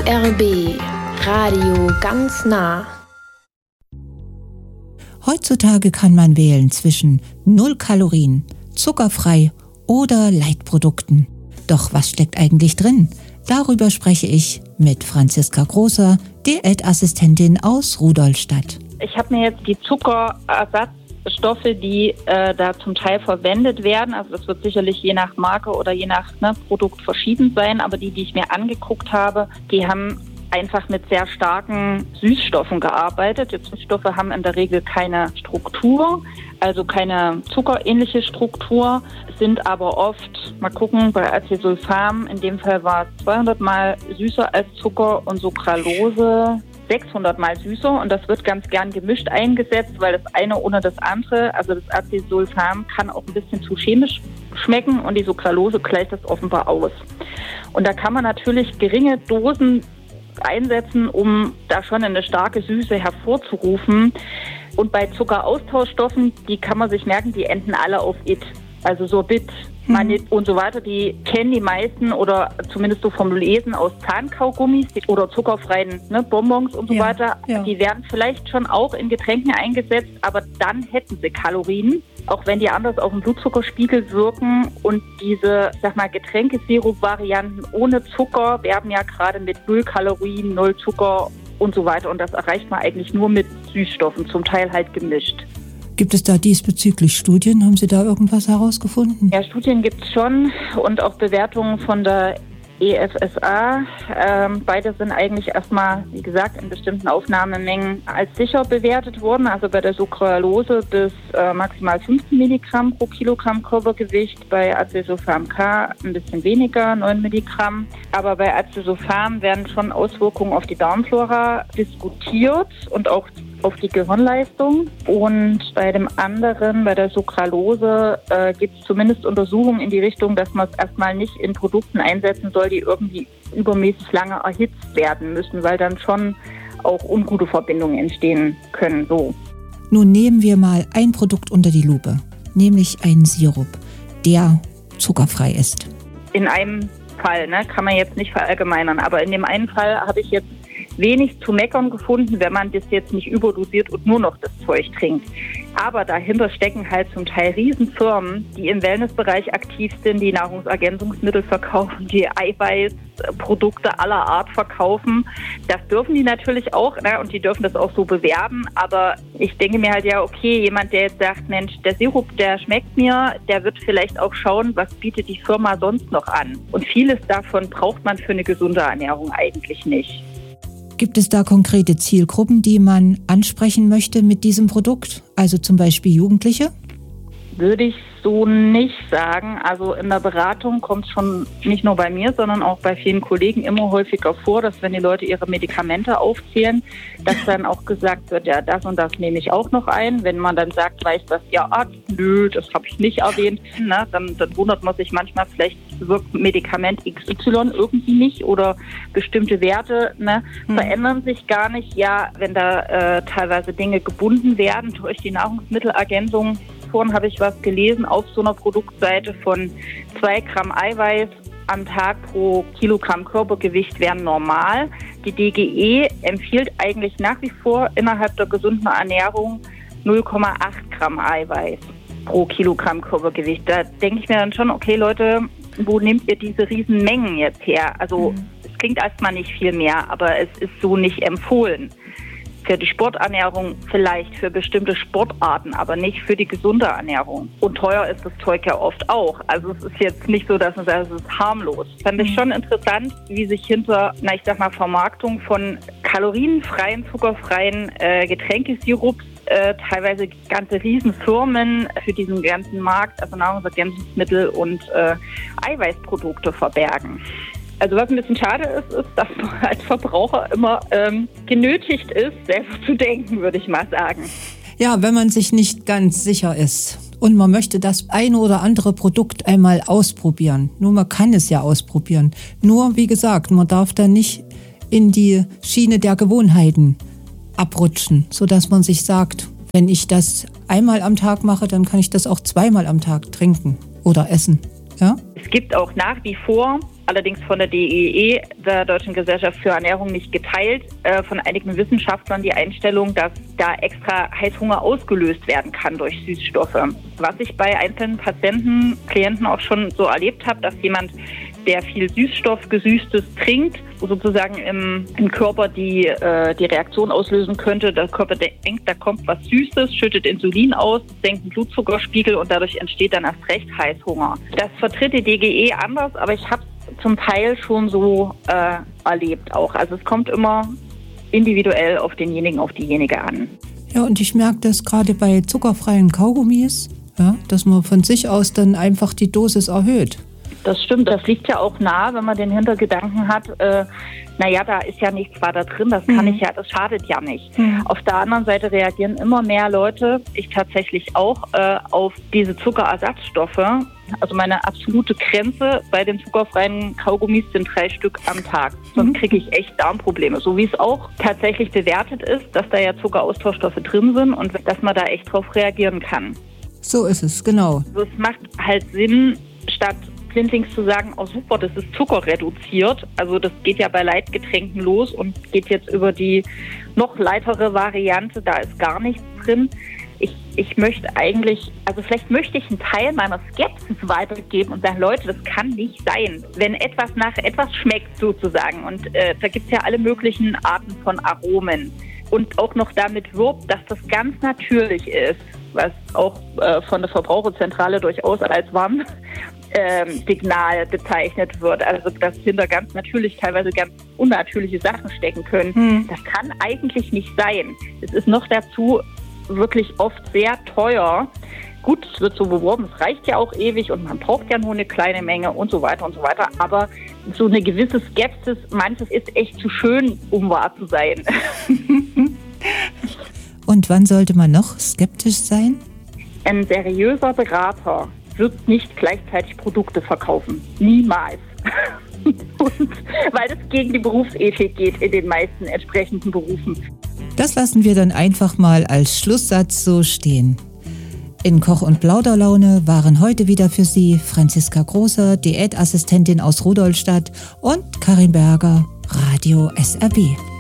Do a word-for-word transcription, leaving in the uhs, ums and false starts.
S R B Radio ganz nah. Heutzutage kann man wählen zwischen null Kalorien, zuckerfrei oder Leitprodukten. Doch was steckt eigentlich drin? Darüber spreche ich mit Franziska Großer, Diätassistentin aus Rudolstadt. Ich habe mir jetzt die Zuckerersatzstoffe, die äh, da zum Teil verwendet werden, also das wird sicherlich je nach Marke oder je nach ne, Produkt verschieden sein, aber die, die ich mir angeguckt habe, die haben einfach mit sehr starken Süßstoffen gearbeitet. Die Süßstoffe haben in der Regel keine Struktur, also keine zuckerähnliche Struktur, sind aber oft, mal gucken, bei Acesulfam, in dem Fall war es zweihundert Mal süßer als Zucker und Sucralose sechshundert Mal süßer, und das wird ganz gern gemischt eingesetzt, weil das eine ohne das andere, also das Acesulfam kann auch ein bisschen zu chemisch schmecken und die Sucralose gleicht das offenbar aus. Und da kann man natürlich geringe Dosen einsetzen, um da schon eine starke Süße hervorzurufen. Und bei Zuckeraustauschstoffen, die kann man sich merken, die enden alle auf It. Also Sorbit, Manit und so weiter, die kennen die meisten oder zumindest so vom Lesen aus Zahnkaugummis oder zuckerfreien ne, Bonbons und so ja, weiter. Ja. Die werden vielleicht schon auch in Getränken eingesetzt, aber dann hätten sie Kalorien, auch wenn die anders auf den Blutzuckerspiegel wirken. Und diese, sag mal, Getränkesirup-Varianten ohne Zucker werben ja gerade mit null Kalorien, null Zucker und so weiter. Und das erreicht man eigentlich nur mit Süßstoffen, zum Teil halt gemischt. Gibt es da diesbezüglich Studien? Haben Sie da irgendwas herausgefunden? Ja, Studien gibt es schon und auch Bewertungen von der E F S A. Ähm, beide sind eigentlich erstmal, wie gesagt, in bestimmten Aufnahmemengen als sicher bewertet worden. Also bei der Sucralose bis äh, maximal fünfzehn Milligramm pro Kilogramm Körpergewicht. Bei Acesulfam K ein bisschen weniger, neun Milligramm. Aber bei Acesulfam werden schon Auswirkungen auf die Darmflora diskutiert und auch auf die Gehirnleistung. Und bei dem anderen, bei der Sucralose, äh, gibt es zumindest Untersuchungen in die Richtung, dass man es erstmal nicht in Produkten einsetzen soll, die irgendwie übermäßig lange erhitzt werden müssen, weil dann schon auch ungute Verbindungen entstehen können. So. Nun nehmen wir mal ein Produkt unter die Lupe, nämlich einen Sirup, der zuckerfrei ist. In einem Fall, ne, kann man jetzt nicht verallgemeinern, aber in dem einen Fall habe ich jetzt wenig zu meckern gefunden, wenn man das jetzt nicht überdosiert und nur noch das Zeug trinkt. Aber dahinter stecken halt zum Teil Riesenfirmen, die im Wellnessbereich aktiv sind, die Nahrungsergänzungsmittel verkaufen, die Eiweißprodukte aller Art verkaufen. Das dürfen die natürlich auch, ne, und die dürfen das auch so bewerben. Aber ich denke mir halt, ja, okay, jemand, der jetzt sagt, Mensch, der Sirup, der schmeckt mir, der wird vielleicht auch schauen, was bietet die Firma sonst noch an. Und vieles davon braucht man für eine gesunde Ernährung eigentlich nicht. Gibt es da konkrete Zielgruppen, die man ansprechen möchte mit diesem Produkt? Also zum Beispiel Jugendliche? Würde ich so nicht sagen. Also in der Beratung kommt es schon nicht nur bei mir, sondern auch bei vielen Kollegen immer häufiger vor, dass wenn die Leute ihre Medikamente aufzählen, dass dann auch gesagt wird, ja, das und das nehme ich auch noch ein. Wenn man dann sagt, weiß das Ihr Arzt? Nö, das habe ich nicht erwähnt. Na, dann, dann wundert man sich manchmal, vielleicht wirkt Medikament X Y irgendwie nicht oder bestimmte Werte ne, hm. verändern sich gar nicht. Ja, wenn da äh, teilweise Dinge gebunden werden durch die Nahrungsmittelergänzung. Vorhin habe ich was gelesen auf so einer Produktseite von zwei Gramm Eiweiß am Tag pro Kilogramm Körpergewicht wären normal. Die D G E empfiehlt eigentlich nach wie vor innerhalb der gesunden Ernährung null Komma acht Gramm Eiweiß pro Kilogramm Körpergewicht. Da denke ich mir dann schon, okay Leute, wo nehmt ihr diese riesen Mengen jetzt her? Also mhm. es klingt erstmal nicht viel mehr, aber es ist so nicht empfohlen. Für die Sporternährung vielleicht, für bestimmte Sportarten, aber nicht für die gesunde Ernährung. Und teuer ist das Zeug ja oft auch. Also es ist jetzt nicht so, dass man sagt, es ist harmlos. Fand ich schon interessant, wie sich hinter, na ich sag mal, Vermarktung von kalorienfreien, zuckerfreien äh, Getränkesirups äh, teilweise ganze Riesenfirmen für diesen ganzen Markt, also Nahrungsergänzungsmittel und äh, Eiweißprodukte verbergen. Also was ein bisschen schade ist, ist, dass man als Verbraucher immer ähm, genötigt ist, selber zu denken, würde ich mal sagen. Ja, wenn man sich nicht ganz sicher ist und man möchte das eine oder andere Produkt einmal ausprobieren. Nur man kann es ja ausprobieren. Nur, wie gesagt, man darf da nicht in die Schiene der Gewohnheiten abrutschen, sodass man sich sagt, wenn ich das einmal am Tag mache, dann kann ich das auch zweimal am Tag trinken oder essen. Ja? Es gibt auch nach wie vor allerdings von der D E E, der Deutschen Gesellschaft für Ernährung, nicht geteilt, äh, von einigen Wissenschaftlern die Einstellung, dass da extra Heißhunger ausgelöst werden kann durch Süßstoffe. Was ich bei einzelnen Patienten, Klienten auch schon so erlebt habe, dass jemand, der viel Süßstoff, Gesüßtes trinkt, sozusagen im, im Körper die, äh, die Reaktion auslösen könnte. Der Körper denkt, da kommt was Süßes, schüttet Insulin aus, senkt den Blutzuckerspiegel und dadurch entsteht dann erst recht Heißhunger. Das vertritt die D G E anders, aber ich habe es zum Teil schon so äh, erlebt auch. Also es kommt immer individuell auf denjenigen, auf diejenige an. Ja, und ich merke das gerade bei zuckerfreien Kaugummis, ja, dass man von sich aus dann einfach die Dosis erhöht. Das stimmt, das liegt ja auch nahe, wenn man den Hintergedanken hat, äh, naja, da ist ja nichts weiter drin, das kann mhm. ich ja, das schadet ja nicht. Mhm. Auf der anderen Seite reagieren immer mehr Leute, ich tatsächlich auch, äh, auf diese Zuckerersatzstoffe. Also meine absolute Grenze bei den zuckerfreien Kaugummis sind drei Stück am Tag. Sonst kriege ich echt Darmprobleme. So wie es auch tatsächlich bewertet ist, dass da ja Zuckeraustauschstoffe drin sind und dass man da echt drauf reagieren kann. So ist es, genau. Also es macht halt Sinn, statt blindlings zu sagen, oh super, das ist zuckerreduziert. Also das geht ja bei Leitgetränken los und geht jetzt über die noch leitere Variante, da ist gar nichts drin. Ich, ich möchte eigentlich, also vielleicht möchte ich einen Teil meiner Skepsis weitergeben und sagen, Leute, das kann nicht sein, wenn etwas nach etwas schmeckt sozusagen. Und äh, da gibt es ja alle möglichen Arten von Aromen. Und auch noch damit wirbt, dass das ganz natürlich ist, was auch äh, von der Verbraucherzentrale durchaus als warm Ähm, Signal bezeichnet wird, also dass hinter ganz natürlich teilweise ganz unnatürliche Sachen stecken können. Hm. Das kann eigentlich nicht sein. Es ist noch dazu wirklich oft sehr teuer. Gut, es wird so beworben, es reicht ja auch ewig und man braucht ja nur eine kleine Menge und so weiter und so weiter, aber so eine gewisse Skepsis, manches ist echt zu schön, um wahr zu sein. Und wann sollte man noch skeptisch sein? Ein seriöser Berater wird nicht gleichzeitig Produkte verkaufen. Niemals. Und weil das gegen die Berufsethik geht in den meisten entsprechenden Berufen. Das lassen wir dann einfach mal als Schlusssatz so stehen. In Koch- und Plauderlaune waren heute wieder für Sie Franziska Großer, Diätassistentin aus Rudolstadt, und Karin Berger, Radio S R B.